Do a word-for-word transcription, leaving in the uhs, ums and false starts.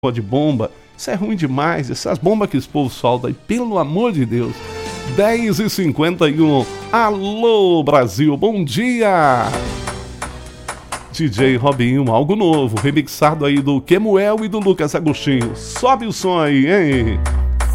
de bomba, isso é ruim demais, essas bombas que esse povo solta aí, pelo amor de Deus. dez e cinquenta e um, alô Brasil, bom dia! D J Robinho, algo novo, remixado aí do Kemuel e do Lucas Agostinho. Sobe o som aí, hein?